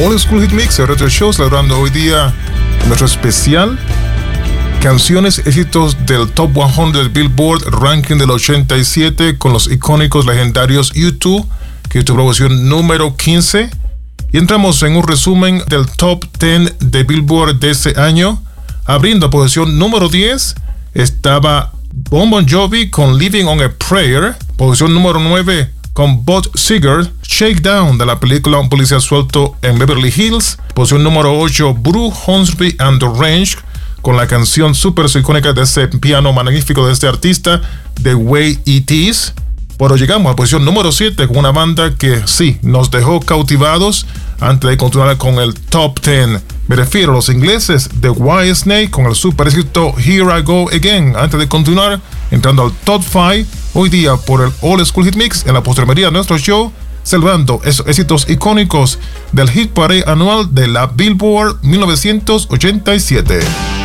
Old School Hit Mix, el Retro Show, celebrando hoy día nuestro especial canciones, éxitos del Top 100 del Billboard Ranking del 87 con los icónicos legendarios U2, que es tu producción número 15. Y entramos en un resumen del Top 10 de Billboard de ese año. Abriendo posición número 10 estaba Bon Jovi con Living on a Prayer. Posición número 9 con Bob Seger, Shakedown, de la película Un policía suelto en Beverly Hills. Posición número 8, Bruce Hornsby and the Range, con la canción súper icónica de ese piano magnífico de este artista, The Way It Is. Pero llegamos a la posición número 7 con una banda que sí, nos dejó cautivados antes de continuar con el Top 10. Me refiero a los ingleses de Whitesnake con el super éxito Here I Go Again. Antes de continuar, entrando al Top 5, hoy día por el Old School Hit Mix en la postrimería de nuestro show, celebrando esos éxitos icónicos del Hit Parade anual de la Billboard 1987.